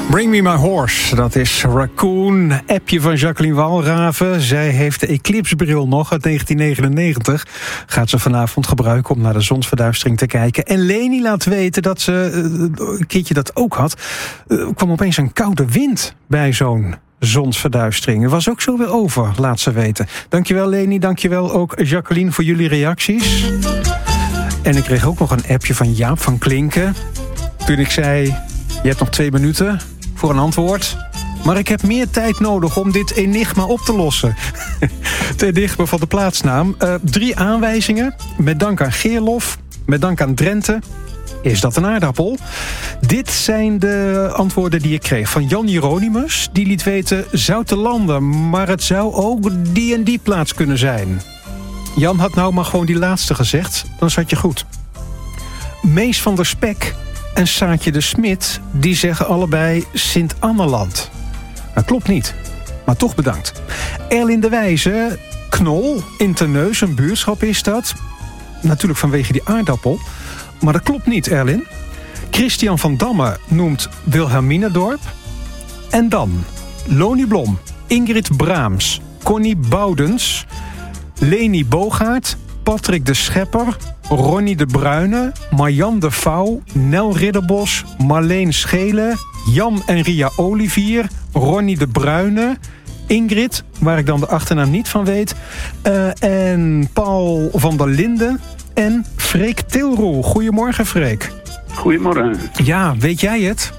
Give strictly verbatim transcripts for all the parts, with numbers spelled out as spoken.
Bring Me My Horse, dat is Raccoon. Appje van Jacqueline Walraven. Zij heeft de Eclipse-bril nog uit negentien negenennegentig. Gaat ze vanavond gebruiken om naar de zonsverduistering te kijken. En Leni laat weten dat ze uh, een keertje dat ook had. Er uh, kwam opeens een koude wind bij zo'n zonsverduistering. Het was ook zo weer over, laat ze weten. Dankjewel Leni, dankjewel ook Jacqueline voor jullie reacties. En ik kreeg ook nog een appje van Jaap van Klinken. Toen ik zei, je hebt nog twee minuten voor een antwoord. Maar ik heb meer tijd nodig om dit enigma op te lossen. Het enigma van de plaatsnaam. Uh, drie aanwijzingen. Met dank aan Geerlof. Met dank aan Drenthe. Is dat een aardappel? Dit zijn de antwoorden die ik kreeg van Jan Hieronymus. Die liet weten Zoutelanden. Maar het zou ook die en die plaats kunnen zijn. Jan had nou maar gewoon die laatste gezegd. Dan zat je goed. Mees van der Spek en Saatje de Smit, die zeggen allebei Sint-Anneland. Dat klopt niet, maar toch bedankt. Erlin de Wijze, Knol, in Terneus, een buurtschap is dat. Natuurlijk vanwege die aardappel. Maar dat klopt niet, Erlin. Christian van Damme noemt Wilhelminadorp. En dan Loni Blom, Ingrid Braams, Connie Boudens, Leni Bogaert, Patrick de Schepper, Ronnie de Bruyne, Marjan de Vouw, Nel Ridderbos, Marleen Schelen, Jan en Ria Olivier, Ronnie de Bruyne, Ingrid, waar ik dan de achternaam niet van weet, uh, en Paul van der Linden en Freek Tilroel. Goedemorgen, Freek. Goedemorgen. Ja, weet jij het?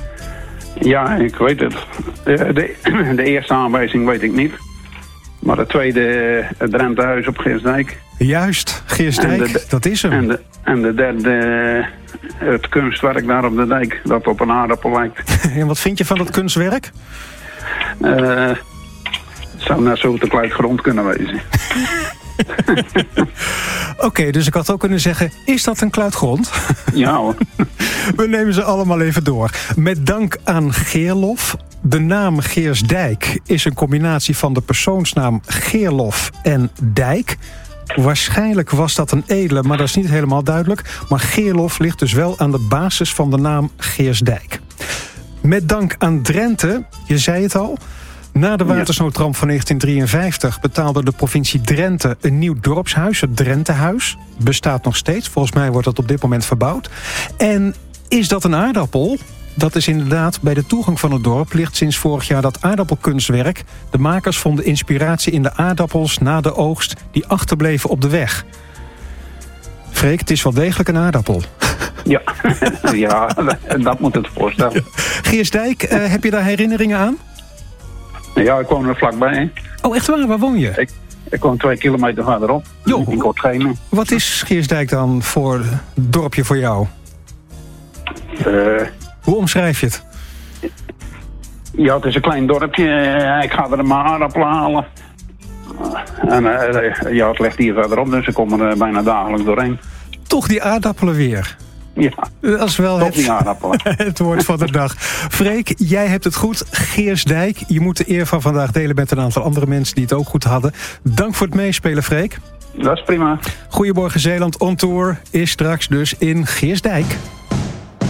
Ja, ik weet het. De, de, de eerste aanwijzing weet ik niet. Maar de tweede, het Drenthehuis op Geersdijk. Juist, Geersdijk, de, dat is hem. En de, en de derde, het kunstwerk daar op de dijk, dat op een aardappel lijkt. En wat vind je van dat kunstwerk? Uh, het zou net zo te klein grond kunnen wezen. Oké, okay, dus ik had ook kunnen zeggen, is dat een kluitgrond? Ja hoor. We nemen ze allemaal even door. Met dank aan Geerlof. De naam Geersdijk is een combinatie van de persoonsnaam Geerlof en Dijk. Waarschijnlijk was dat een edele, maar dat is niet helemaal duidelijk. Maar Geerlof ligt dus wel aan de basis van de naam Geersdijk. Met dank aan Drenthe, je zei het al. Na de watersnoodramp van negentien drieënvijftig betaalde de provincie Drenthe een nieuw dorpshuis, het Drenthehuis. Bestaat nog steeds, volgens mij wordt dat op dit moment verbouwd. En is dat een aardappel? Dat is inderdaad, bij de toegang van het dorp ligt sinds vorig jaar dat aardappelkunstwerk. De makers vonden inspiratie in de aardappels na de oogst die achterbleven op de weg. Freek, het is wel degelijk een aardappel. Ja, ja dat moet het voorstellen. Geersdijk, uh, heb je daar herinneringen aan? Ja, ik woon er vlakbij. Oh, echt waar? Waar woon je? Ik, ik woon twee kilometer verderop. Jo, in Kortgenen. Wat is Geersdijk dan voor dorpje voor jou? Uh, Hoe omschrijf je het? Ja, het is een klein dorpje. Ik ga er maar aardappelen halen. En uh, ja, het ligt hier verderop, dus ik kom er bijna dagelijks doorheen. Toch die aardappelen weer? Ja, dat is wel het, die aardappelen. Het woord van de dag. Freek, jij hebt het goed. Geersdijk, je moet de eer van vandaag delen met een aantal andere mensen die het ook goed hadden. Dank voor het meespelen, Freek. Dat is prima. Goedemorgen Zeeland on Tour is straks dus in Geersdijk.